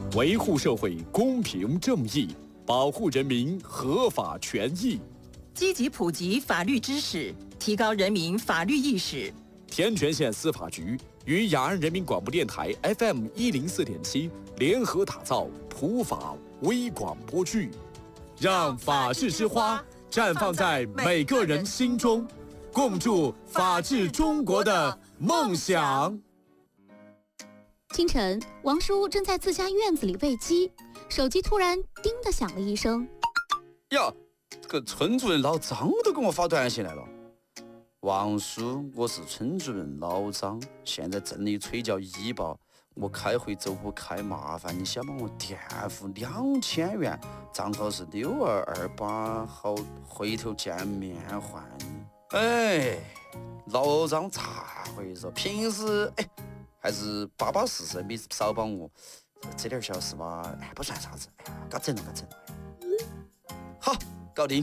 维护社会公平正义，保护人民合法权益， 积极普及法律知识，提高人民法律意识。 天全县司法局与雅安人民广播电台 FM104.7联合打造普法微广播剧，让法治之花绽放在每个人心中，共筑法治中国的梦想。 清晨，王叔正在自家院子里喂鸡，手机突然叮的响了一声。 呀，这个村主任老张都给我发短信来了。王叔，我是村主任老张，现在镇里催叫医保，我开会走不开，麻烦你先帮我垫付2000元，账号是6228，好，回头见面还你。哎，老张咋回事？平时还是巴巴适适，没少帮我，这点小事嘛，不算啥子，嘎整了。好，搞定。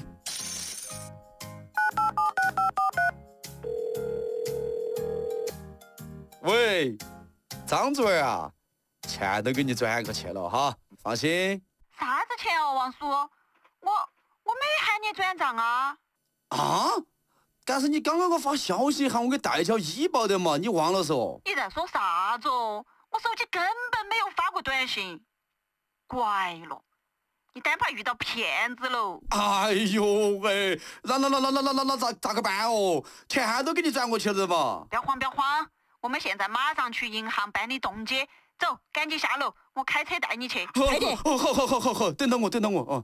喂，张主任啊，钱都给你转过去了哈，放心。 啥子钱哦，王叔？我没喊你转账啊。 啊？但是你刚刚给我发消息喊我给代缴医保的嘛，你忘了嗦？ 你在说啥子哦？我手机根本没有发过短信。怪了，你单怕遇到骗子喽。 哎呦喂，那咋个办哦？钱都给你转过去了嘛。 不要慌，我们现在马上去银行办理冻结。走，赶紧下楼，我开车带你去。 好，等到我啊。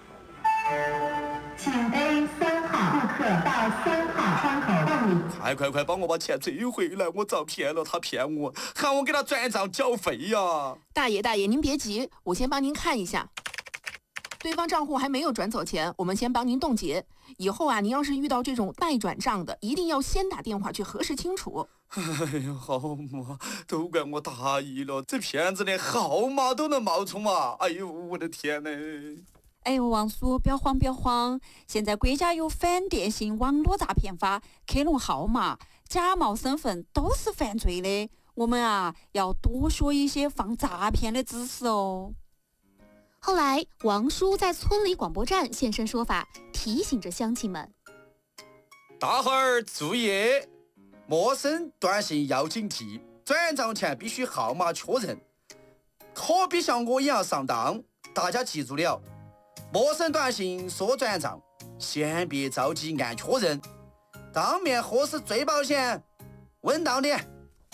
请 A3号顾客到3号窗口办理。 快帮我把钱追回来！我遭骗了，他骗我，喊我给他转账缴费呀。 大爷，您别急，我先帮您看一下。对方账户还没有转走钱，我们先帮您冻结。以后啊，您要是遇到这种待转账的，一定要先打电话去核实清楚。 哎呀，好嘛，都怪我大意了，这骗子连号码都能冒充啊！哎呦，我的天哪！ 哎呦，王叔，不要慌，现在国家有反电信网络诈骗法，克隆号码、假冒身份都是犯罪的。我们啊，要多说一些防诈骗的知识哦。 后来，王叔在村里广播站现身说法，提醒着乡亲们： 大伙儿注意，陌生短信要警惕，转账前必须号码确认，可别像我一样上当。大家记住了，陌生短信说转账，先别着急按确认，当面核实最保险，稳当点。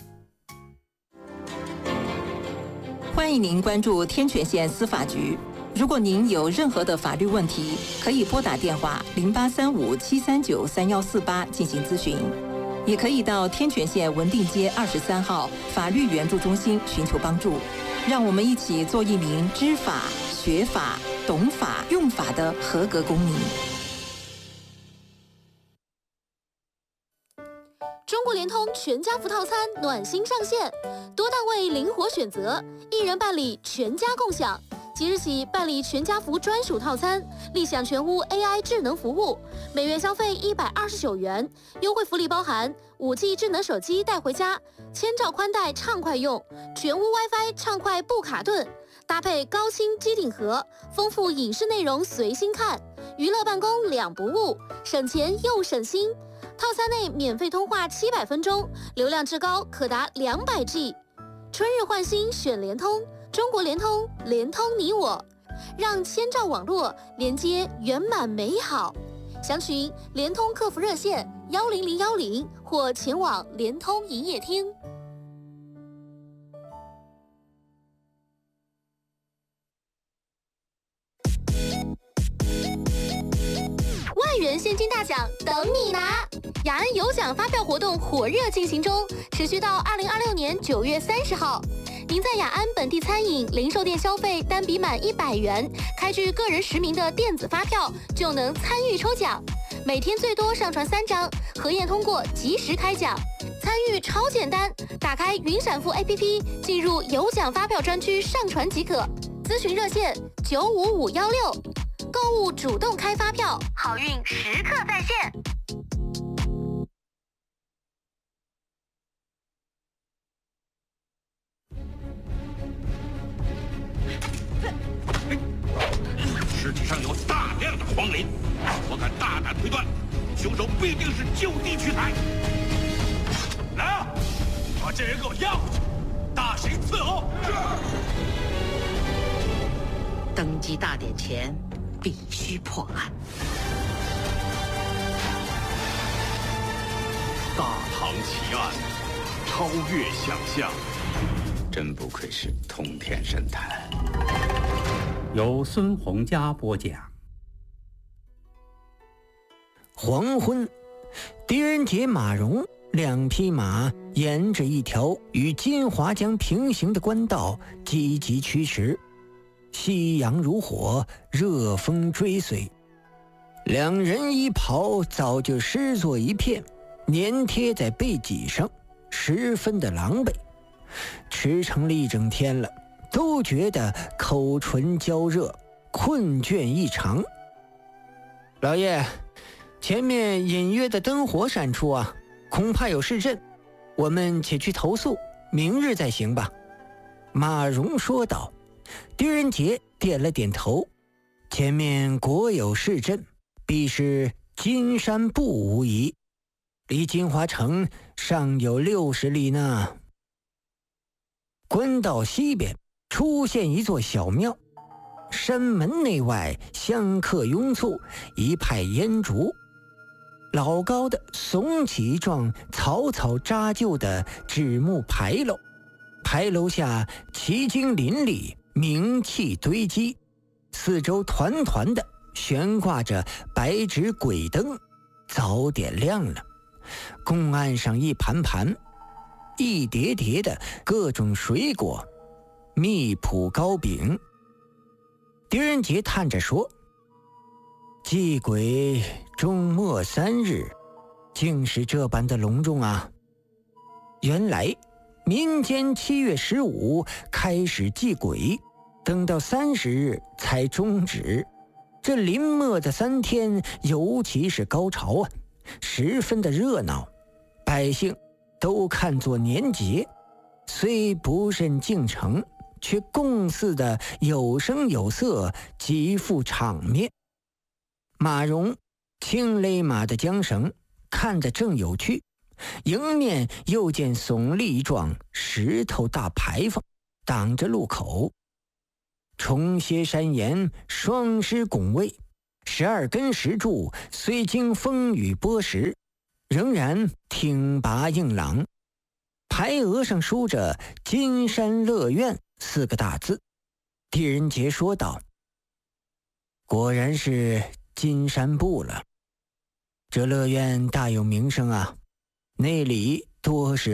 欢迎您关注天全县司法局。如果您有任何的法律问题，可以拨打电话0835-739-3148进行咨询，也可以到天全县文定街23号法律援助中心寻求帮助。让我们一起做一名知法、学法、懂法、用法的合格公民。 中国联通全家福套餐暖心上线，多档位灵活选择，一人办理全家共享。即日起办理全家福专属套餐，立享全屋 AI 智能服务，每月消费129元，优惠福利包含5G 智能手机带回家，1000兆宽带畅快用，全屋 WiFi 畅快不卡顿，搭配高清机顶盒，丰富影视内容随心看，娱乐办公两不误，省钱又省心。套餐内免费通话700分钟，流量至高可达200G。春日换新选联通，中国联通，联通你我，让1000兆网络连接圆满美好。详询联通客服热线10010或前往联通营业厅。万元现金大奖等你拿！雅安有奖发票活动火热进行中，持续到2026年9月30号。您在雅安本地餐饮、零售店消费单笔满100元，开具个人实名的电子发票，就能参与抽奖。每天最多上传3张，核验通过及时开奖。参与超简单，打开云闪付 APP， 进入有奖发票专区上传即可。咨询热线95516。购物主动开发票，好运时刻在线。 皇陵，我敢大胆推断，凶手必定是就地取材。来啊，把这人给我押回去，大刑伺候。 登基大典前必须破案。 大唐奇案，超越想象。 真不愧是通天神探。 由孙洪佳播讲。 黄昏，狄仁杰、马融两匹马沿着一条与金华江平行的官道积极驱驰，夕阳如火，热风追随。两人衣袍早就湿作一片，粘贴在背脊上，十分的狼狈。驰骋了一整天了，都觉得口唇焦热，困倦异常。老爷，前面隐约的灯火闪出啊，恐怕有市镇，我们且去投宿，明日再行吧。马融说道。狄仁杰点了点头，前面果有市镇，必是金山埠无疑，离金华城尚有60里呢。官道西边出现一座小庙，山门内外香客拥簇，一派烟烛。老高的耸起一幢草草扎就的纸木牌楼，牌楼下奇经林立，名器堆积，四周团团的悬挂着白纸鬼灯，早点亮了。供案上一盘盘一叠叠的各种水果，蜜脯糕饼。狄仁杰叹着说，祭鬼终末3日，竟是这般的隆重啊。原来民间7月15开始祭鬼，等到30日才终止。这临末的3天尤其是高潮啊，十分的热闹，百姓都看作年节，虽不甚敬诚，却共祀的有声有色，极富场面。马融轻勒马的缰绳，看得正有趣，迎面又见耸立一幢石头大牌坊，挡着路口。重歇山岩，双狮拱卫，12根石柱虽经风雨剥蚀，仍然挺拔硬朗。牌额上书着金山乐苑4个大字。狄仁杰说道，果然是金山埠了，这乐苑大有名声啊，那里多是